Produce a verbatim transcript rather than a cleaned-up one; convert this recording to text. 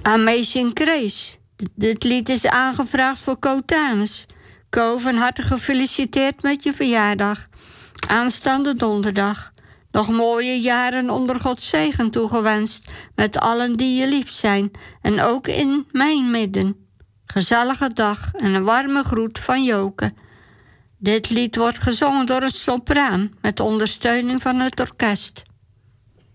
Amazing Grace. Dit lied is aangevraagd voor Kotanus. Ko, van harte gefeliciteerd met je verjaardag. Aanstaande donderdag. Nog mooie jaren onder Gods zegen toegewenst. Met allen die je lief zijn. En ook in mijn midden. Gezellige dag en een warme groet van Joke. Dit lied wordt gezongen door een sopraan. Met ondersteuning van het orkest.